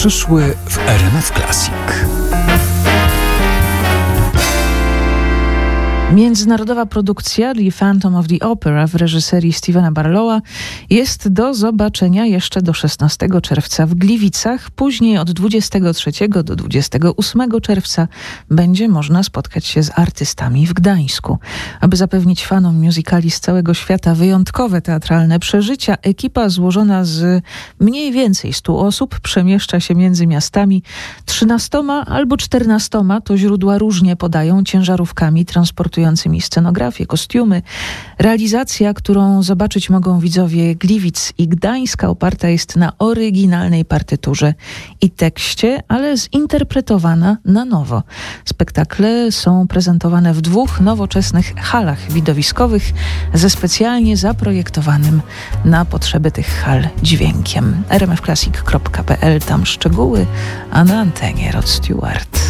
przyszły w RMF Classic. Międzynarodowa produkcja The Phantom of the Opera w reżyserii Stevena Barlowa jest do zobaczenia jeszcze do 16 czerwca w Gliwicach. Później od 23 do 28 czerwca będzie można spotkać się z artystami w Gdańsku. Aby zapewnić fanom musicali z całego świata wyjątkowe teatralne przeżycia, ekipa złożona z mniej więcej 100 osób przemieszcza się między miastami 13 albo 14, to źródła różnie podają, ciężarówkami transportującymi scenografię, kostiumy. Realizacja, którą zobaczyć mogą widzowie Gliwic i Gdańska, oparta jest na oryginalnej partyturze i tekście, ale zinterpretowana na nowo. Spektakle są prezentowane w 2 nowoczesnych halach widowiskowych ze specjalnie zaprojektowanym na potrzeby tych hal dźwiękiem. rmfclassic.pl, tam szczegóły, a na antenie Rod Stewart.